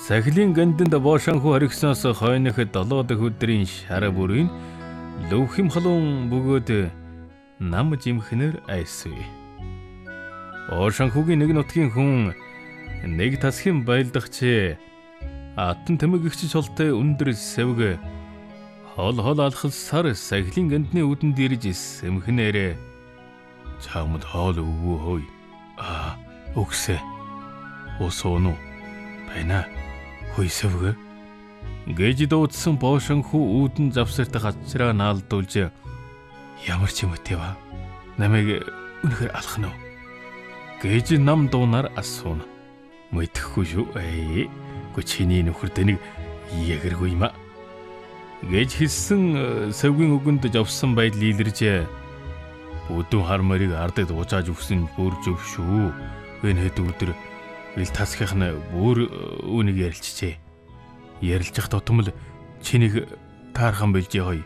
Сахилын ганданд боошанхуу харигсноос хойных 7 дахь өдрийн шар бүрийн лөвхим халуун бөгөөд нам жимхнэр айсвэ. Боошанхуугийн нэг нутгийн хүн нэг тасхин байлдагч аттан тэмэгэгч цолтой өндөр сэвг хол алхалсаар сахилын гандны үдэнд ирж сэмхнээрээ чамд хоол өгөө хой. Өгсэ. Осооно. Байна. Хойсовг гэж дуудсан боошанхуу үүдэн завсарт гацраа наалдуулж ямар ч юм өтөв. Намайг үнэхээр алах нь гэж нам дуунаар асууна. Мэдхгүй шүү. Чиний нөхөр тэнийг ягэргүй юм гэж хэлсэн савгийн үгэнд завсан байдал илэрж бүдүүн хармарыг ардад уужааж өгсөн бүр зөв шүү. Энэ хэд өдөр ил тасхих нь бүр үнийг ярилцжээ. Ярилцах тутам л чинийг таархан билжээ хой.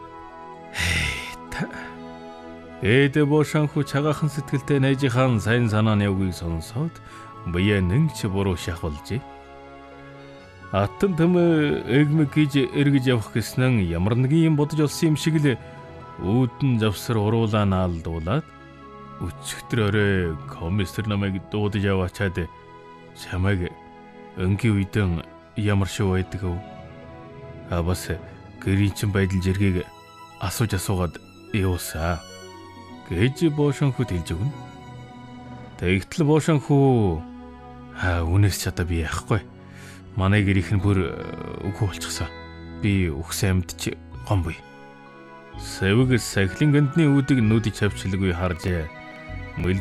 Эдэ боошанхуу цагаахан сэтгэлтэй найжийнхан сайн санааны үгийг сонсоод бие нэгч буруу шахвалжээ. Аттан тэм эгмэг гэж эргэж явах гэснэн ямар нэгэн юм бодож олсон юм шиг л үүдэн завсар уруулаа наалдуулаад өчигдөр орой комиссар намайг дуудаж яваачаад чамайг өнгийн үедэн ямар шүү байдаг вэ? Бас гэрийн чин байдал жиргийг асуугаад явуулсаа гэж боошанхууд хэлж өгнө. Тэгтэл боошанхуу үнээс чадаа би яахгүй. Манай гэрийнх нь бүр үгүй болчихсон. Би үхсэн амьд чи гомбой. Сэвэг сахилын гандны үүдийг нүдэж авчилгүй харж